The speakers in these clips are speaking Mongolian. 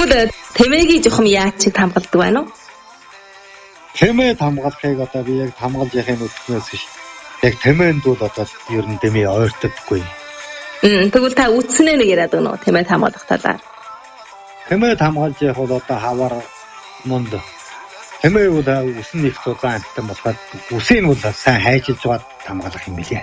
Тэгвэл тэмээгийг жоохон яаж чиг хамгаалдаг байна уу? Тэмээд хамгаалахыг одоо би яг хамгаалж яхахын үтгэнээс биш. Яг тэмээнд бол одоо ер нь тэмээ ойртдаггүй. Тэгвэл та үтснээ нэг яриад өгнө үү тэмээд хамгаалах талаар? Тэмээд хамгаалж явах бол одоо хавар мунд. Тэмээ бол үсэн их тулаан амтан болоход үсийг бол сайн хайчилж байгаа хамгаалах юм билээ.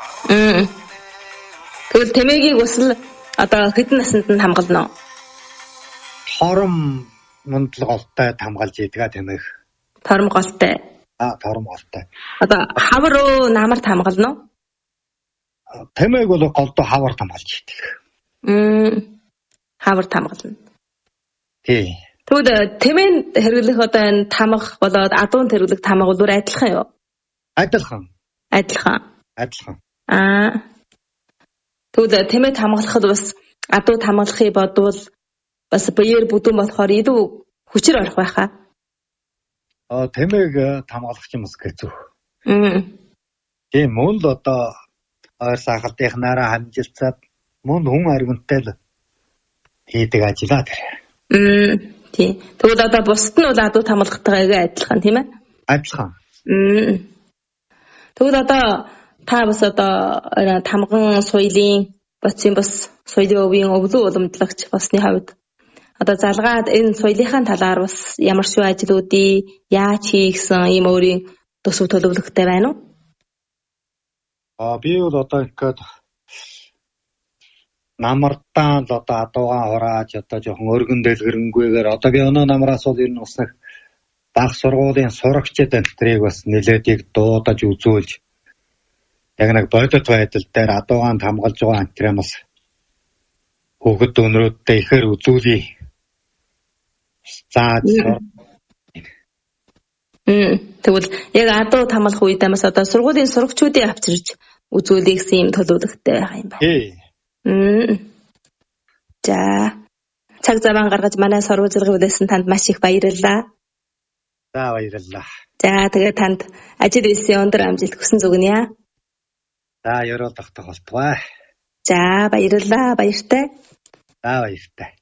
Тэгвэл тэмээгийг үсэл одоо хэдэн наснд нь хамгаална уу? Тором мундлаг олтой хамгаалж ийдэг тэмээх. Тором голтой. Тором голтой. Одоо хавар уу намарт хамгаална уу? Тэмээг бол голдоо хавар хамгаалж ийдэг. Хавар хамгаална. Тий. Тэгвэл тэмээнд хэрэглэх одоо энэ тамга болоод адуунд хэрэглэх тамга бол бүр адилхан юу? Адилхан. Тэгвэл тэмээд хамгаалахад бас адууд хамгаалахыг бодвол бас биеэр бүдүүн болохоор илүү хүчээр орох байхаа. Тэмээг хамгаалах юм бас хэцүү. Тийм мөн л одоо ойр сахалтынхнаараа хамжилцаад мөн хүн аргунтай л хийдэг ажиллаа тэр. Тийм. Тэгвэл одоо бусд нь бол адууд хамгаалахтайгаа адилхан тийм ээ? Адилхан. Тэгвэл одоо та бас одоо тамган соёлын боцын бас соёлын өвийн өвлөө уламжлагч басны хувьд одоо залгаад энэ соёлынхаа талаар бас ямар ч ажлуудыг яаж хийгсэн ийм өөрийн төсөв төлөвлөгтэй байна уу? Би бол одоо ингээд намартаа л одоо адуугаан хурааж одоо жоохон өргөн дэлгэрэнгүйгээр одоо би өнөө намраас бол ер нь бас нэг баг сургуулийн сурагчид энтрийг бас нэлээдийг дуудаж үзүүлж яг нэг бодит байдал дээр адуугаанд хамгаалж байгаа антрамаас хөгд өнрөөдөө ихээр үзүүлье. Тэгвэл яг адууд хамгаалах үед амаас одоо сургуулийн сурагчдыг авчирч үзүүлэх гэсэн юм төлөвлөгтэй байгаа юм байна. За цаг заваа гаргаж манай сурвалжлагыг үлээсэн танд маш их баярлалаа. За баярлалаа. За тэгээ танд ажил үйлсийн өндөр амжилт хүсэн зүгнэ. За ёроолох тохолтгой. За баярлалаа баяртай. За баяртай.